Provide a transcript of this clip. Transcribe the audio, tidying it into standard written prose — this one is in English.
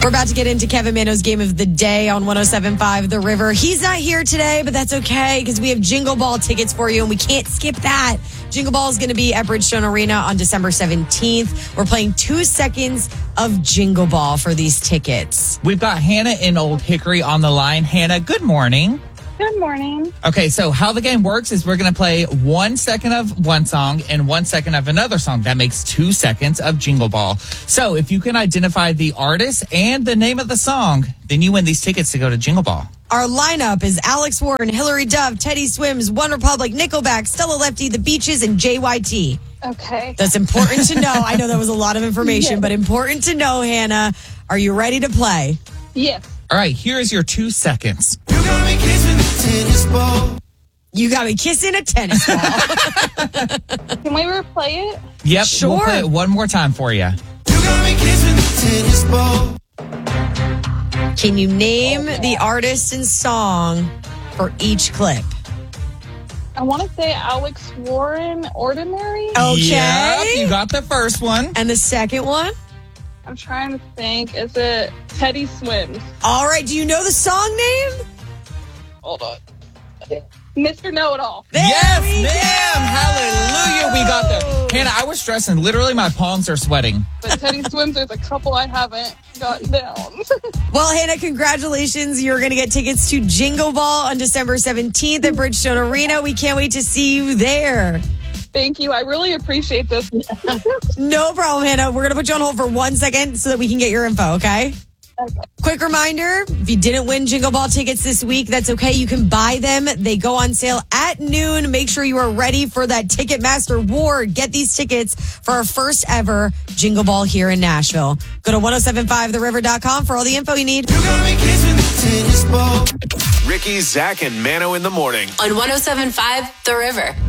We're about to get into Kevin Mano's game of the day on 107.5 The River. He's not here today, but that's okay because we have Jingle Ball tickets for you, and we can't skip that. Jingle Ball is going to be at Bridgestone Arena on December 17th. We're playing 2 seconds of Jingle Ball for these tickets. We've got Hannah in Old Hickory on the line. Hannah, good morning. Good morning. Okay, so how the game works is we're going to play 1 second of one song and 1 second of another song. That makes 2 seconds of Jingle Ball. So if you can identify the artist and the name of the song, then you win these tickets to go to Jingle Ball. Our lineup is Alex Warren, Hillary Duff, Teddy Swims, One Republic, Nickelback, Stella Lefty, The Beaches, and JYT. Okay. That's important to know. I know that was a lot of information, but important to know, Hannah. Are you ready to play? Yes. All right, here's your 2 seconds. You got me kissing a tennis ball. You got me kissing a tennis ball. Can we replay it? Yep, Sure. We'll play it one more time for you. You got me kissing a tennis ball. Can you name the artist and song for each clip? I want to say Alex Warren, Ordinary. Okay. Yep, you got the first one. And the second one? I'm trying to think. Is it Teddy Swims? All right. Do you know the song name? Hold on. Mr. Know-It-All. Yes, we ma'am. go. Hallelujah. We got there. Hannah, I was stressing. Literally, my palms are sweating. But Teddy Swims, there's a couple I haven't gotten down. Well, Hannah, congratulations. You're going to get tickets to Jingle Ball on December 17th at Bridgestone Arena. We can't wait to see you there. Thank you. I really appreciate this. No problem, Hannah. We're going to put you on hold for 1 second so that we can get your info, okay? Okay. Quick reminder, if you didn't win Jingle Ball tickets this week, that's okay. You can buy them. They go on sale at noon. Make sure you are ready for that Ticketmaster war. Get these tickets for our first ever Jingle Ball here in Nashville. Go to 1075theriver.com for all the info you need. You got me kissing a tennis ball. Ricky, Zach, and Mano in the morning. On 107.5 The River.